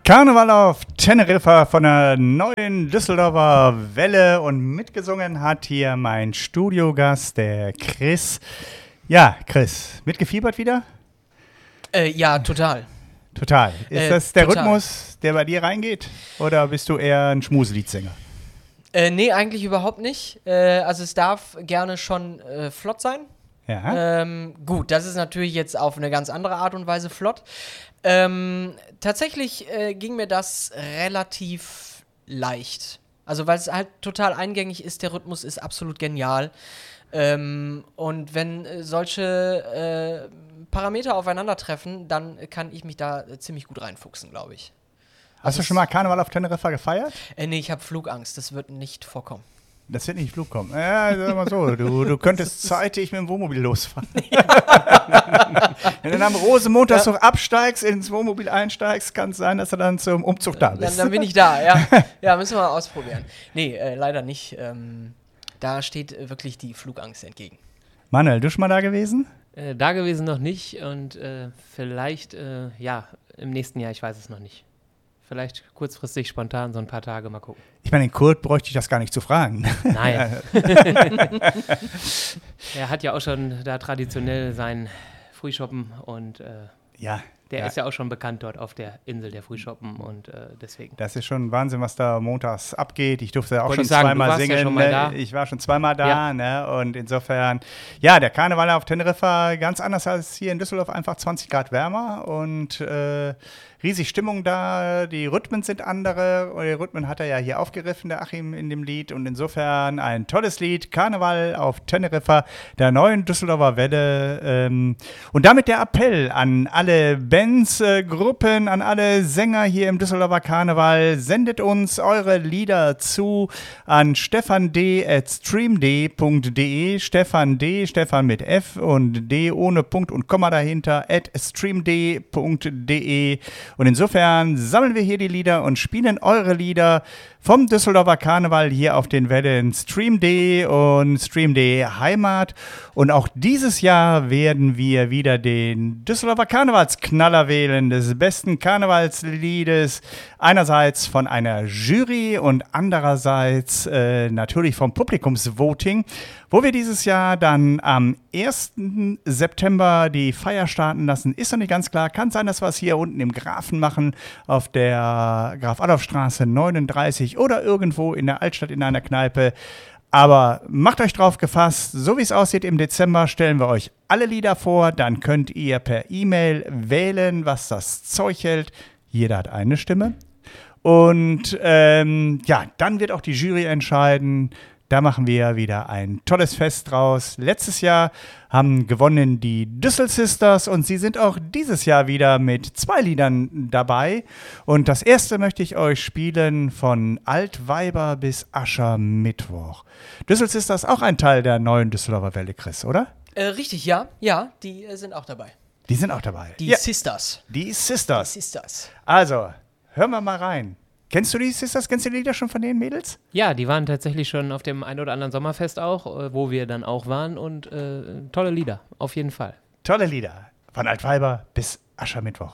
Karneval auf Teneriffa von der neuen Düsseldorfer Welle und mitgesungen hat hier mein Studiogast, der Chris. Ja, Chris, mitgefiebert wieder? Ja, total. Total. Ist das der total. Rhythmus, der bei dir reingeht? Oder bist du eher ein Schmuseliedsänger? Nee, eigentlich überhaupt nicht. Also es darf gerne schon flott sein. Ja. Gut, das ist natürlich jetzt auf eine ganz andere Art und Weise flott. Tatsächlich ging mir das relativ leicht. Also weil es halt total eingängig ist, der Rhythmus ist absolut genial. Und wenn solche Parameter aufeinandertreffen, dann kann ich mich da ziemlich gut reinfuchsen, glaube ich. Hast du schon mal Karneval auf Teneriffa gefeiert? Nee, ich habe Flugangst, das wird nicht vorkommen. Das wird nicht Flug kommen. Ja, sag mal so, du könntest zeitig mit dem Wohnmobil losfahren. Wenn du dann am Rosenmontagszug absteigst, ins Wohnmobil einsteigst, kann es sein, dass du dann zum Umzug da bist. Dann bin ich da, ja. Ja, müssen wir mal ausprobieren. Nee, leider nicht. Da steht wirklich die Flugangst entgegen. Manuel, du schon mal da gewesen? Da gewesen noch nicht und vielleicht, ja, im nächsten Jahr, ich weiß es noch nicht. Vielleicht kurzfristig, spontan, so ein paar Tage, mal gucken. Ich meine, den Kurt bräuchte ich das gar nicht zu fragen. Nein. Er hat ja auch schon da traditionell seinen Frühschoppen und der ist ja auch schon bekannt dort auf der Insel, der Frühschoppen und deswegen. Das ist schon Wahnsinn, was da montags abgeht. Ich durfte auch Wollte schon ich sagen, zweimal du warst singen. ja schon mal da. Ich war schon zweimal da, Ja. ne? Und insofern, ja, der Karneval auf Teneriffa ganz anders als hier in Düsseldorf, einfach 20 Grad wärmer und riesig Stimmung da, die Rhythmen sind andere. Und die Rhythmen hat er ja hier aufgegriffen, der Achim, in dem Lied. Und insofern ein tolles Lied, Karneval auf Teneriffa, der neuen Düsseldorfer Welle. Und damit der Appell an alle Bands, Gruppen, an alle Sänger hier im Düsseldorfer Karneval, sendet uns eure Lieder zu an stefand@streamd.de, Stefan D, Stefan mit F und D ohne Punkt und Komma dahinter, @streamd.de. Und insofern sammeln wir hier die Lieder und spielen eure Lieder vom Düsseldorfer Karneval hier auf den Wellen Stream.de und Stream.de Heimat. Und auch dieses Jahr werden wir wieder den Düsseldorfer Karnevalsknaller wählen, des besten Karnevalsliedes. Einerseits von einer Jury und andererseits natürlich vom Publikumsvoting, wo wir dieses Jahr dann am 1. September die Feier starten lassen. Ist noch nicht ganz klar. Kann sein, dass wir es hier unten im Grafen machen, auf der Graf-Adolf-Straße 39 oder irgendwo in der Altstadt in einer Kneipe. Aber macht euch drauf gefasst, so wie es aussieht im Dezember, stellen wir euch alle Lieder vor. Dann könnt ihr per E-Mail wählen, was das Zeug hält. Jeder hat eine Stimme. Und dann wird auch die Jury entscheiden. Da machen wir wieder ein tolles Fest draus. Letztes Jahr haben gewonnen die Düssel Sisters und sie sind auch dieses Jahr wieder mit 2 Liedern dabei. Und das erste möchte ich euch spielen von Altweiber bis Aschermittwoch. Düssel Sisters auch ein Teil der neuen Düsseldorfer Welle, Chris, oder? Richtig, ja. Ja, die sind auch dabei. Die sind auch dabei. Die Ja. Sisters. Die Sisters. Die Sisters. Also, hören wir mal rein. Kennst du die Sisters? Kennst du die Lieder schon von den Mädels? Ja, die waren tatsächlich schon auf dem ein oder anderen Sommerfest auch, wo wir dann auch waren und tolle Lieder, auf jeden Fall. Tolle Lieder. Von Altweiber bis Aschermittwoch.